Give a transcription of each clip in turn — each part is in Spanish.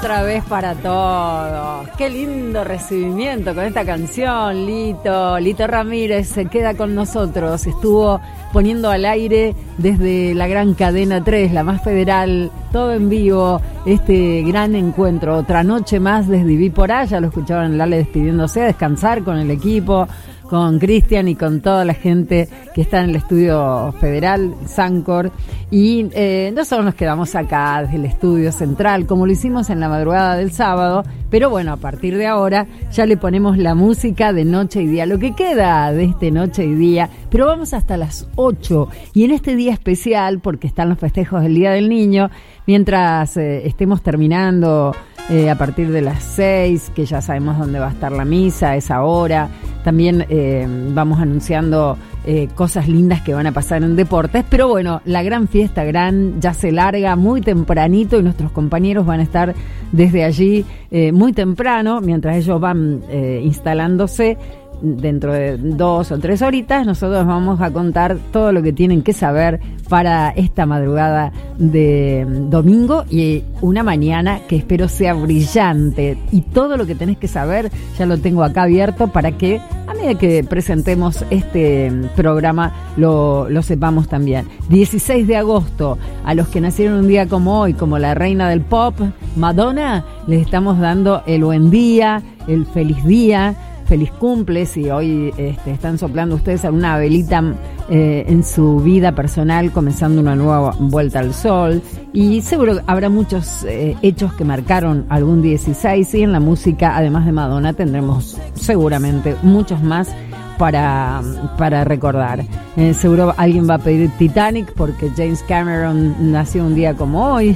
Otra vez para todos. Qué lindo recibimiento con esta canción, Lito. Lito Ramírez se queda con nosotros. Estuvo poniendo al aire desde la gran cadena 3, la más federal, todo en vivo, este gran encuentro. Otra noche más desde Viví por allá. Lo escuchaban Lale despidiéndose, a descansar con el equipo, con Cristian y con toda la gente que está en el estudio federal, Sancor. Y nosotros nos quedamos acá desde el estudio central, como lo hicimos en la madrugada del sábado. Pero bueno, a partir de ahora ya le ponemos la música de Noche y Día, lo que queda de este Noche y Día. Pero vamos hasta las 8. Y en este día especial, porque están los festejos del Día del Niño, mientras estemos terminando a partir de las 6, que ya sabemos dónde va a estar la misa a esa hora. También vamos anunciando cosas lindas que van a pasar en deportes. Pero bueno, la gran fiesta ya se larga muy tempranito y nuestros compañeros van a estar desde allí muy temprano, mientras ellos van instalándose. Dentro de 2 o 3 horitas nosotros vamos a contar todo lo que tienen que saber para esta madrugada de domingo y una mañana que espero sea brillante. Y todo lo que tenés que saber ya lo tengo acá abierto para que a medida que presentemos este programa lo sepamos también. 16 de agosto, a los que nacieron un día como hoy, como la reina del pop, Madonna, les estamos dando el buen día, el feliz día. Feliz cumple, si hoy están soplando ustedes alguna velita en su vida personal, comenzando una nueva vuelta al sol. Y seguro habrá muchos hechos que marcaron algún 16, y en la música, además de Madonna, tendremos seguramente muchos más para recordar. Seguro alguien va a pedir Titanic porque James Cameron nació un día como hoy.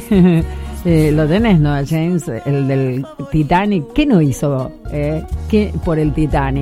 Lo tenés, ¿no, James? El del Titanic. ¿Qué no hizo por el Titanic?